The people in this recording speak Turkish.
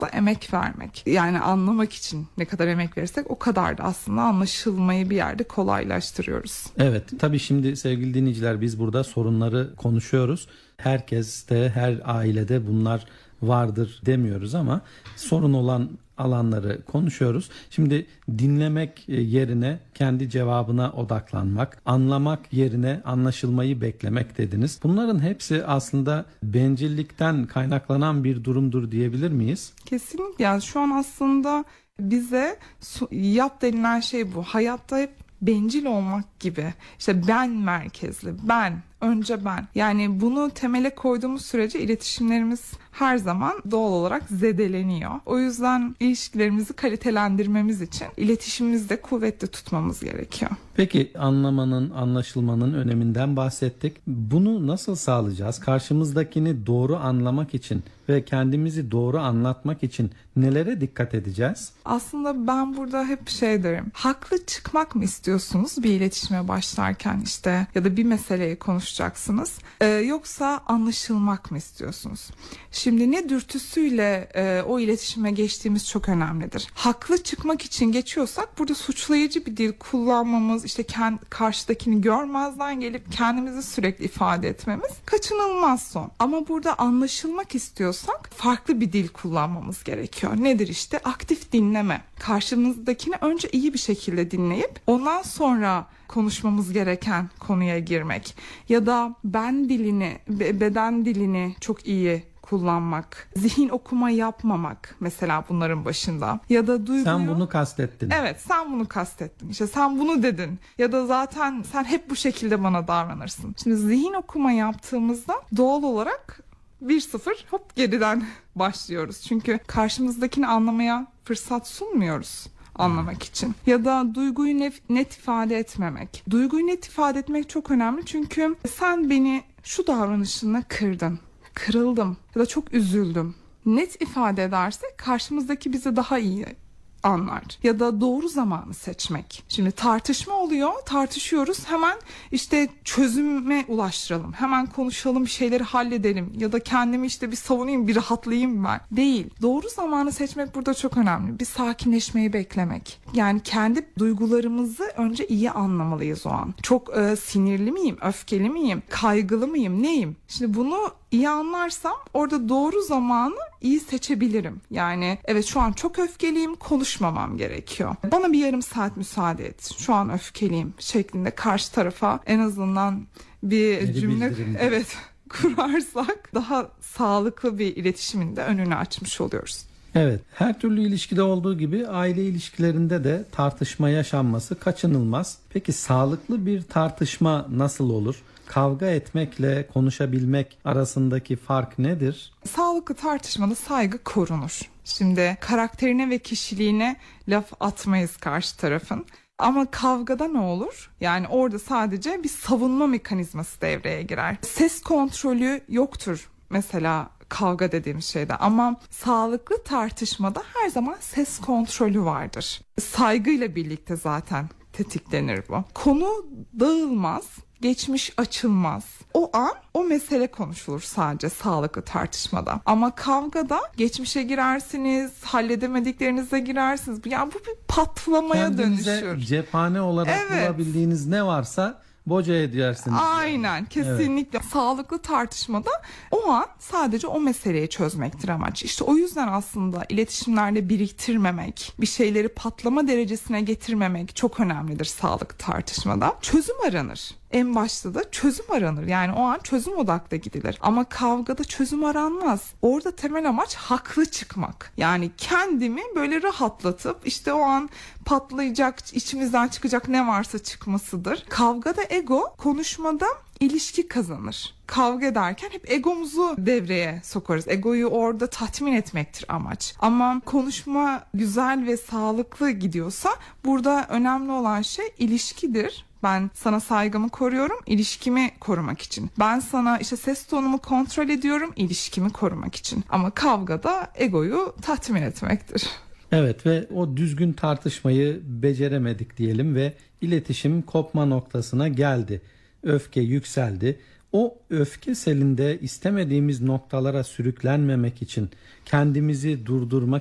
emek vermek. Yani anlamak için ne kadar emek verirsek o kadar da aslında anlaşılmayı bir yerde kolaylaştırıyoruz. Evet, tabii şimdi sevgili dinleyiciler, biz burada sorunları konuşuyoruz. Herkes de, her ailede bunlar vardır demiyoruz ama sorun olan alanları konuşuyoruz. Şimdi dinlemek yerine kendi cevabına odaklanmak, anlamak yerine anlaşılmayı beklemek dediniz. Bunların hepsi aslında bencillikten kaynaklanan bir durumdur diyebilir miyiz? Kesinlikle. Yani şu an aslında bize yap denilen şey bu. Hayatta hep bencil olmak gibi. İşte ben merkezli, önce ben. Yani bunu temele koyduğumuz sürece iletişimlerimiz her zaman doğal olarak zedeleniyor. O yüzden ilişkilerimizi kalitelendirmemiz için iletişimimizi de kuvvetli tutmamız gerekiyor. Peki anlamanın, anlaşılmanın öneminden bahsettik. Bunu nasıl sağlayacağız? Karşımızdakini doğru anlamak için ve kendimizi doğru anlatmak için nelere dikkat edeceğiz? Aslında ben burada hep derim. Haklı çıkmak mı istiyorsunuz bir iletişime başlarken ya da bir meseleyi konuşacaksınız? Yoksa anlaşılmak mı istiyorsunuz? Şimdi ne dürtüsüyle o iletişime geçtiğimiz çok önemlidir. Haklı çıkmak için geçiyorsak burada suçlayıcı bir dil kullanmamız, karşıdakini görmezden gelip kendimizi sürekli ifade etmemiz kaçınılmaz son. Ama burada anlaşılmak istiyorsak farklı bir dil kullanmamız gerekiyor. Nedir aktif dinleme. Karşımızdakini önce iyi bir şekilde dinleyip ondan sonra konuşmamız gereken konuya girmek. Ya da beden dilini çok iyi kullanmak, zihin okuma yapmamak mesela bunların başında. Ya da duyguyu... Sen bunu kastettin. Evet, sen bunu kastettin. Sen bunu dedin. Ya da zaten sen hep bu şekilde bana davranırsın. Şimdi zihin okuma yaptığımızda doğal olarak 1-0 hop geriden başlıyoruz. Çünkü karşımızdakini anlamaya fırsat sunmuyoruz anlamak için. Ya da duyguyu net ifade etmemek. Duyguyu net ifade etmek çok önemli çünkü sen beni şu davranışınla kırdın. Kırıldım ya da çok üzüldüm. Net ifade edersek karşımızdaki bizi daha iyi anlar. Ya da doğru zamanı seçmek. Şimdi tartışma oluyor, tartışıyoruz. Hemen çözüme ulaştıralım. Hemen konuşalım, bir şeyleri halledelim. Ya da kendimi bir savunayım, bir rahatlayayım ben. Değil. Doğru zamanı seçmek burada çok önemli. Bir sakinleşmeyi beklemek. Yani kendi duygularımızı önce iyi anlamalıyız o an. Çok sinirli miyim, öfkeli miyim, kaygılı mıyım, neyim? Şimdi bunu iyi anlarsam orada doğru zamanı iyi seçebilirim. Yani evet şu an çok öfkeliyim, konuşmamam gerekiyor. Bana bir yarım saat müsaade et. Şu an öfkeliyim şeklinde karşı tarafa en azından bir cümle kurarsak daha sağlıklı bir iletişimin de önünü açmış oluyoruz. Evet, her türlü ilişkide olduğu gibi aile ilişkilerinde de tartışma yaşanması kaçınılmaz. Peki sağlıklı bir tartışma nasıl olur? Kavga etmekle konuşabilmek arasındaki fark nedir? Sağlıklı tartışmada saygı korunur. Şimdi karakterine ve kişiliğine laf atmayız karşı tarafın. Ama kavgada ne olur? Yani orada sadece bir savunma mekanizması devreye girer. Ses kontrolü yoktur mesela kavga dediğimiz şeyde, ama sağlıklı tartışmada her zaman ses kontrolü vardır. Saygıyla birlikte zaten tetiklenir bu. Konu dağılmaz, geçmiş açılmaz. O an o mesele konuşulur sadece sağlıklı tartışmada. Ama kavgada geçmişe girersiniz, halledemediklerinize girersiniz. Yani bu bir patlamaya dönüşür. Kendinize cephane olarak bulabildiğiniz ne varsa boca edersiniz. Aynen, kesinlikle. Evet. Sağlıklı tartışmada o an sadece o meseleyi çözmektir amaç. O yüzden aslında iletişimlerde biriktirmemek, bir şeyleri patlama derecesine getirmemek çok önemlidir sağlıklı tartışmada. Çözüm aranır. En başta da çözüm aranır. Yani o an çözüm odaklı gidilir. Ama kavgada çözüm aranmaz. Orada temel amaç haklı çıkmak. Yani kendimi böyle rahatlatıp o an patlayacak, içimizden çıkacak ne varsa çıkmasıdır. Kavgada ego, konuşmada ilişki kazanır. Kavga ederken hep egomuzu devreye sokarız. Egoyu orada tatmin etmektir amaç. Ama konuşma güzel ve sağlıklı gidiyorsa burada önemli olan şey ilişkidir. Ben sana saygımı koruyorum, ilişkimi korumak için. Ben sana ses tonumu kontrol ediyorum, ilişkimi korumak için. Ama kavgada egoyu tatmin etmektir. Evet ve o düzgün tartışmayı beceremedik diyelim ve iletişim kopma noktasına geldi. Öfke yükseldi. O öfke selinde istemediğimiz noktalara sürüklenmemek için kendimizi durdurmak